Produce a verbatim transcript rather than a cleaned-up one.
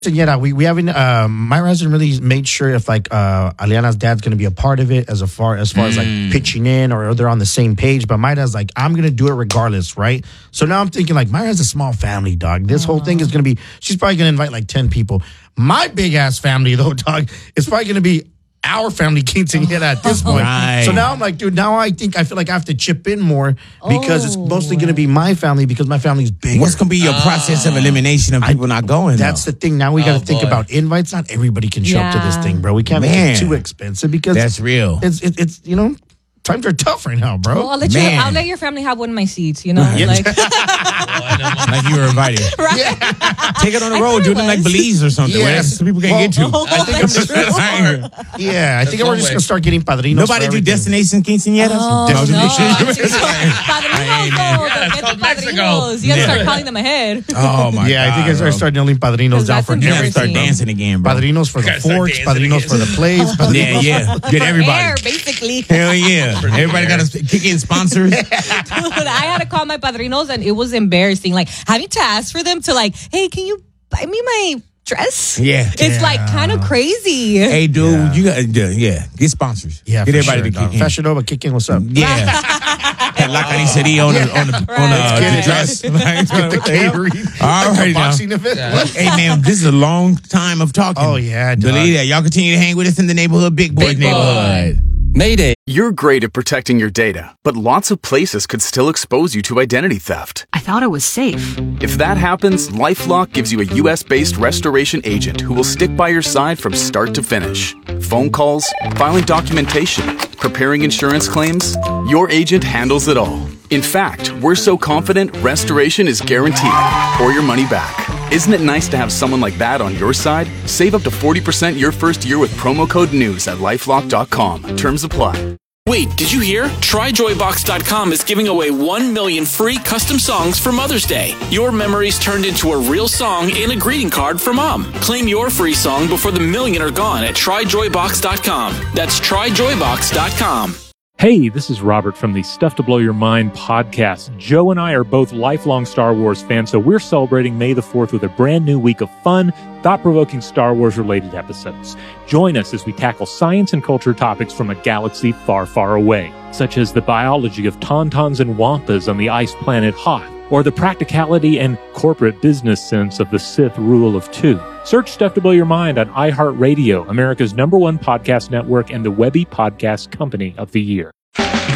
Yeah, we, we haven't, uh, Myra hasn't really made sure if like uh, Aliana's dad's going to be a part of it as a far as far mm. as like pitching in or they're on the same page. But my dad's like, I'm going to do it regardless, right? So now I'm thinking like Myra has a small family, dog. This Aww. whole thing is going to be, she's probably going to invite like ten people. My big ass family though, dog, is probably going to be our family quinceañera at this point. Right. So now I'm like, dude, now I think I feel like I have to chip in more because oh. it's mostly going to be my family because my family's big. What's going to be your uh, process of elimination of people I, not going? That's though? the thing. Now we got to oh, think boy. about invites. Not everybody can show yeah. up to this thing, bro. We can't Man. make it too expensive because that's real. It's it, it's you know. Times are tough right now, bro. Well, I'll let, you, I'll let your family have one of my seats, you know? Yeah. Like, like you were invited. Right. Yeah. Take it on the I road, do it in like Belize or something. Yes. Where some people can well, get to. Oh, I think I'm just Yeah, I think we're just going to start getting padrinos. Nobody do destination quinceañeras? Oh, destination. No. Padrinos, you got to start calling them ahead. Oh, my yeah, God. I think I start start nailing padrinos down for Never everything. start dancing again, bro. Padrinos for the forks, padrinos for the plates. Yeah, yeah. Get everybody. Air, basically. Hell yeah. Everybody got to kick in sponsors. Dude, I had to call my padrinos and it was embarrassing. Like having to ask for them to like, hey, can you buy me my dress? Yeah. It's yeah. like kind of crazy. Hey, dude, yeah. you got yeah. Get sponsors. Yeah, get everybody sure, to kick in. Fashion Nova, kick in. What's up? Yeah. La carniceria on the on the, Right. on the, uh, Right. the dress. Get the catering. All right, now. Boxing event. Yeah. Hey, man, this is a long time of talking. Oh, yeah, dog. Believe that. Y'all continue to hang with us in the neighborhood, Big Boys Big Boy. neighborhood. Mayday. You're great at protecting your data, but lots of places could still expose you to identity theft. I thought it was safe. If that happens, LifeLock gives you a U S-based restoration agent who will stick by your side from start to finish. Phone calls, filing documentation, preparing insurance claims, your agent handles it all. In fact, we're so confident restoration is guaranteed or your money back. Isn't it nice to have someone like that on your side? Save up to forty percent your first year with promo code NEWS at lifelock dot com. Terms apply. Wait, did you hear? Try Joy Box dot com is giving away one million free custom songs for Mother's Day. Your memories turned into a real song and a greeting card for Mom. Claim your free song before the million are gone at Try Joy Box dot com. That's Try Joy Box dot com. Hey, this is Robert from the Stuff to Blow Your Mind podcast. Joe and I are both lifelong Star Wars fans, so we're celebrating May the fourth with a brand new week of fun, thought-provoking Star Wars-related episodes. Join us as we tackle science and culture topics from a galaxy far, far away, such as the biology of tauntauns and wampas on the ice planet Hoth, or the practicality and corporate business sense of the Sith rule of two. Search Stuff to Blow Your Mind on iHeartRadio, America's number one podcast network and the Webby Podcast Company of the Year.